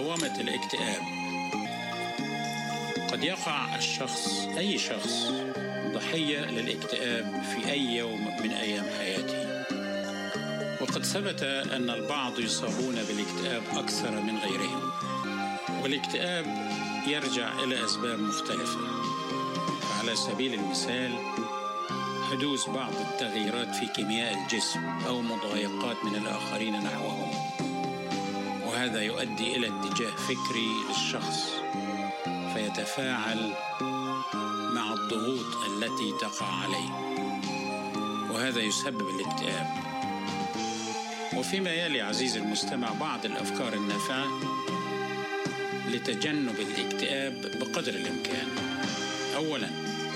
مقاومة الاكتئاب. قد يقع أي شخص ضحية للاكتئاب في أي يوم من أيام حياته، وقد ثبت أن البعض يصابون بالاكتئاب أكثر من غيرهم، والاكتئاب يرجع إلى أسباب مختلفة. على سبيل المثال حدوث بعض التغييرات في كيمياء الجسم أو مضايقات من الآخرين نحوهم، وهذا يؤدي إلى اتجاه فكري للشخص فيتفاعل مع الضغوط التي تقع عليه، وهذا يسبب الاكتئاب. وفيما يلي عزيزي المستمع بعض الأفكار النافعة لتجنب الاكتئاب بقدر الإمكان. أولاً،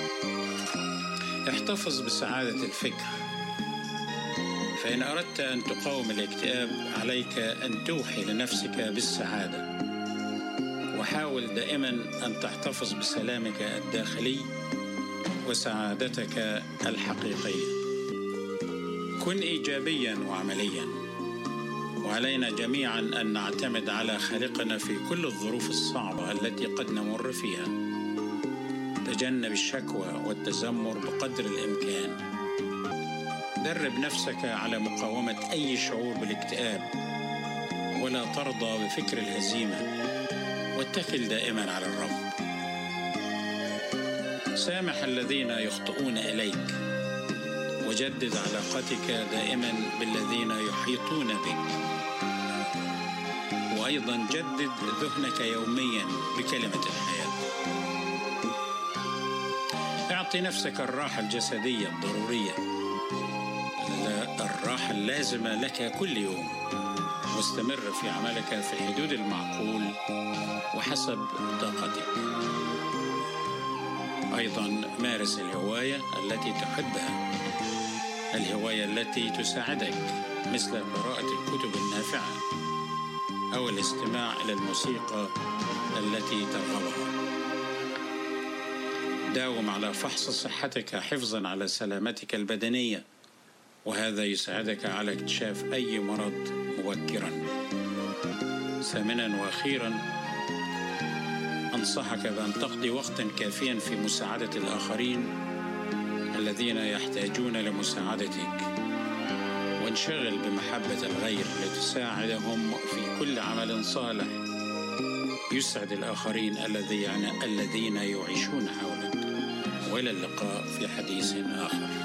احتفظ بسعادة الفكر، فإن أردت أن تقاوم الاكتئاب عليك أن توحي لنفسك بالسعادة، وحاول دائما أن تحتفظ بسلامك الداخلي وسعادتك الحقيقية. كن إيجابيا وعمليا، وعلينا جميعا أن نعتمد على خالقنا في كل الظروف الصعبة التي قد نمر فيها. تجنب الشكوى والتذمر بقدر الإمكان. درب نفسك على مقاومة أي شعور بالاكتئاب، ولا ترضى بفكر الهزيمة، واتكل دائما على الرب. سامح الذين يخطئون إليك، وجدد علاقتك دائما بالذين يحيطون بك، وأيضا جدد ذهنك يوميا بكلمة الحياة. اعطي نفسك الراحة الجسدية الضرورية، الراحة اللازمة لك كل يوم، واستمر في عملك في حدود المعقول وحسب طاقتك. أيضا مارس الهواية التي تحبها، الهواية التي تساعدك، مثل قراءة الكتب النافعة أو الاستماع إلى الموسيقى التي ترغبها. داوم على فحص صحتك حفظا على سلامتك البدنية، وهذا يساعدك على اكتشاف أي مرض مبكرا. ثامنا وأخيرا، أنصحك بأن تقضي وقتا كافيا في مساعدة الآخرين الذين يحتاجون لمساعدتك، وانشغل بمحبة الغير لتساعدهم في كل عمل صالح يسعد الآخرين الذين يعيشون حولك. وإلى اللقاء في حديث آخر.